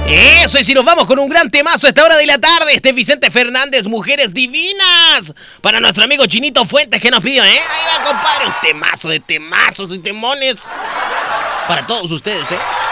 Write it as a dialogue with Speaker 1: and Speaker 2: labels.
Speaker 1: Eso, y si nos vamos con un gran temazo a esta hora de la tarde, este Vicente Fernández, Mujeres Divinas, para nuestro amigo Chinito Fuentes que nos pidió, ¿eh? Ahí va, compadre, un temazo de temazos y temones para todos ustedes, ¿eh?